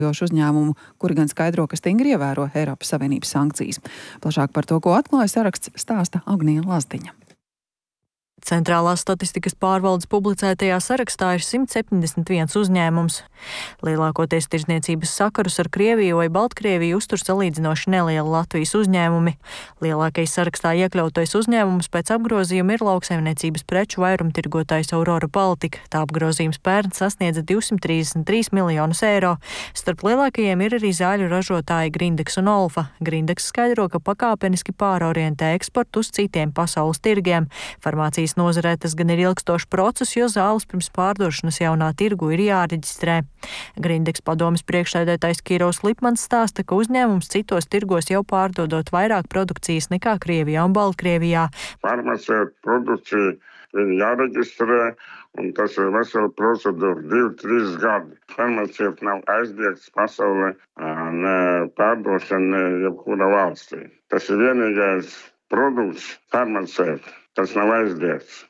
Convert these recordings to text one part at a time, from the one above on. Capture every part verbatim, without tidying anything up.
uzņēmumu, kuri gan skaidro, ka stingri ievēro Eiropas Savienības sankcijas. Plašāk par to, ko atklāja saraksts, stāsta Agnija Lazdiņa. Centrālās statistikas pārvaldes publicētajā sarakstā ir simt septiņdesmit viens uzņēmums. Lielākoties tirdzniecības sakarus ar Krieviju vai Baltkrieviju uztur salīdzinoši nelieli Latvijas uzņēmumi. Lielākais sarakstā iekļautais uzņēmums pēc apgrozījuma ir lauksaimniecības preču vairumtirgotājs Aurora Baltika. Tā apgrozījums pērn sasniedza divsimt trīsdesmit trīs miljonus eiro. Starp lielākajiem ir arī zāļu ražotāji Grindex un Olfa. Grindex skaidro, ka pakāpeniski pārorientē eksportu uz citiem pasaules tirgiem. Farmācijas nozarē tas gan ir ilgstošs process, jo zāles pirms pārdošanas jaunā tirgu ir jāreģistrē. Grindex padomes priekšsēdētājs Kirovs Lipmans stāsta, ka uzņēmums citos tirgos jau pārdodot vairāk produkcijas nekā Krievijā un Baltkrievijā. Farmacēta produkcija ir jāreģistrē, un tas ir vesela procedūra, divi, trīs gadi. Farmacēta nav aizliegts pasaulē, ne pārdošana, ne jebkura valstī. Tas ir vienīgais produkts farmacēta. Tas nav aizliegts,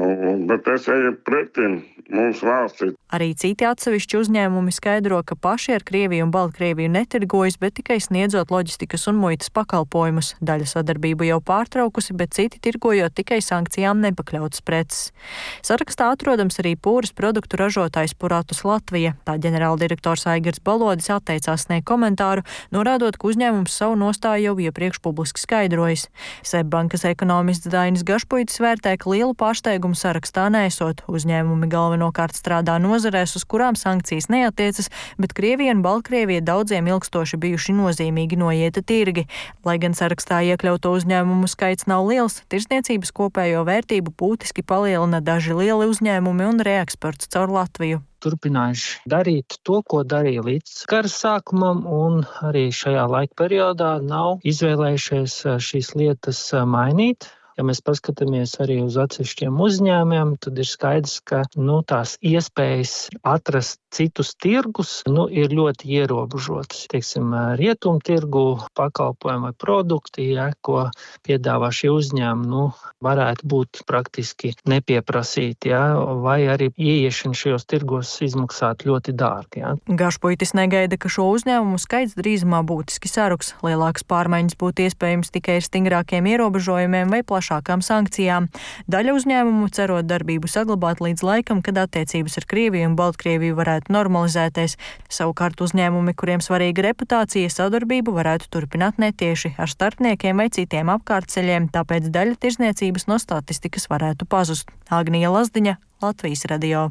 bet es eju pretim mūsu valstī. Arī citi atsevišķi uzņēmumi skaidro, ka paši ar Krieviju un Baltkrieviju netirgojas, bet tikai sniedzot loģistikas un muitas pakalpojumus. Daļa sadarbību jau pārtraukusi, bet citi tirgojot tikai sankcijām nepakļautas preces. Sarakstā atrodams arī pūras produktu ražotājs Puratus Latvija. Tā ģenerāldirektors Aigars Balodis atteicās sniegt komentāru, norādot, ka uzņēmums savu nostāju jau iepriekš publiski skaidrojis. Seibankas ekonomists Dainis Gašpuitis vērtē, ka lielu pārsteigumu sarakstā nesot. Uzņēmumi galvenokārt strādā nozarēs, uz kurām sankcijas neatiecas, bet Krievija un Baltkrievija daudziem ilgstoši bijuši nozīmīgi noieta tirgi. Lai gan sarakstā iekļauto uzņēmumu skaits nav liels, tirdzniecības kopējo vērtību būtiski palielina daži lieli uzņēmumi un reeksports caur Latviju. Turpinājuši darīt to, ko darīja līdz kara sākumam, un arī šajā laika periodā nav izvēlējušies šīs lietas mainīt. Ja mēs paskatāmies arī uz atsevišķiem uzņēmumiem, tad ir skaidrs, ka nu, tās iespējas atrast citus tirgus nu, ir ļoti ierobežotas. Teiksim, rietumu tirgu pakalpojumi vai produkti, ja, ko piedāvā šie uzņēmumi, nu, varētu būt praktiski nepieprasīti, ja, vai arī ieiešana šajos tirgos izmaksātu ļoti dārgi. Ja. Gašpuitis negaida, ka šo uzņēmumu skaits drīzumā būtiski saruks. Lielākas pārmaiņas būtu iespējams tikai ar stingrākiem ierobežojumiem vai plašākām sankcijām. Daļa uzņēmumu cerot darbību saglabāt līdz laikam, kad attiecības ar Krieviju un Baltkrieviju varētu normalizēties. Savukārt uzņēmumi, kuriem svarīga reputācija, sadarbību varētu turpināt netieši ar starpniekiem vai citiem apkārtceļiem, tāpēc daļa tirzniecības no statistikas varētu pazust. Agnija Lazdiņa, Latvijas radio.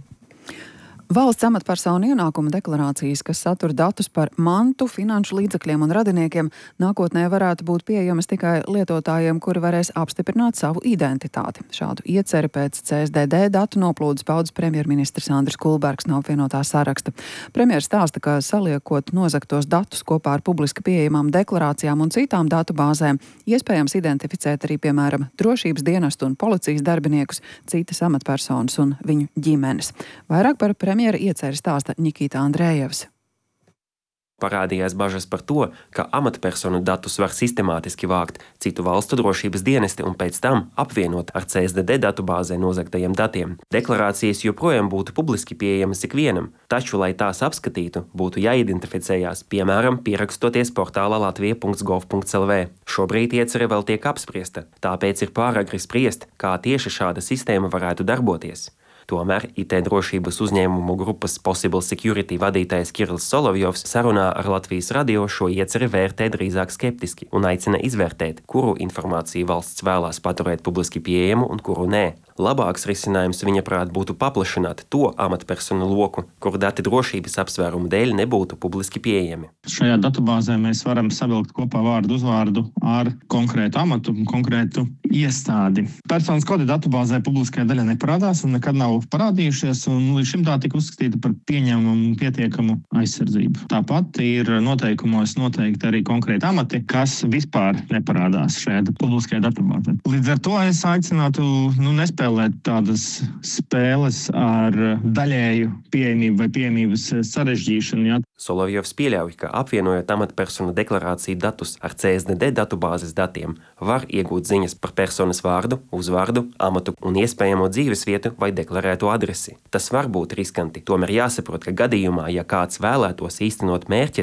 Valsts amatpersonu ienākuma deklarācijas, kas satur datus par mantu, finanšu līdzekļiem un radiniekiem, nākotnē varētu būt pieejamas tikai lietotājiem, kuri varēs apstiprināt savu identitāti. Šādu ieceri pēc C S D D datu noplūdes paudas premjerministrs Andris Kulbergs no apvienotā saraksta. Premjers stāsta, ka saliekot nozagtos datus kopā ar publiski pieejamām deklarācijām un citām datu bāzēm, iespējams identificēt arī, piemēram, drošības dienestu un policijas darbiniekus, citas amatpersonas un viņu ģimenes. Vairāk par premjera ieceri stāsta Nikita Andrejevs. Parādījās bažas par to, ka amatpersonu datus var sistemātiski vākt citu valstu drošības dienesti un pēc tam apvienot ar C S D D datubāzē nozagtajiem datiem. Deklarācijas joprojām būtu publiski pieejamas ikvienam, taču, lai tās apskatītu, būtu jāidentificējās, piemēram, pierakstoties portālā latvija punkts gov punkts l v. Šobrīd iecere vēl tiek apspriesta, tāpēc ir pāragri spriest, kā tieši šāda sistēma varētu darboties. Tomēr I T drošības uzņēmumu grupas Possible Security vadītājs Kirills Solovjovs sarunā ar Latvijas radio šo ieceri vērtē drīzāk skeptiski un aicina izvērtēt, kuru informāciju valsts vēlās paturēt publiski pieejamu un kuru nē. Labāks risinājums viņa prāt būtu paplašināt to amatpersonu loku, kur dati drošības apsvērumu dēļ nebūtu publiski pieejami. Šajā datubāzē mēs varam savilkt kopā vārdu uzvārdu ar konkrētu amatu un konkrētu iestādi. Personas kodi datubāzē publiskajā daļā neparādās un nekad nav parādījušies, un līdz šim tā tika uzskatīta par pieņemamu un pietiekamu aizsardzību. Tāpat ir noteikumos noteikti arī konkrēti amati, kas vispār neparādās šajā publiskajā datubāzē. Līdz ar to es aicinātu nu, nespēlēt tādas spēles ar daļēju pieejamību vai pieejamības sarežģīšanu. Ja. Solovjovs pieļauj, ka apvienojot amatpersonu deklarāciju datus ar C S D D datubāzes datiem, var iegūt ziņas par personas vārdu, uzvārdu, amatu un iespējamo dzīvesvietu vai deklarāciju deklarēto adresi. Tas var būt riskanti, tomēr jāsaprot, ka gadījumā, ja kāds vēlētos īstenot mērķa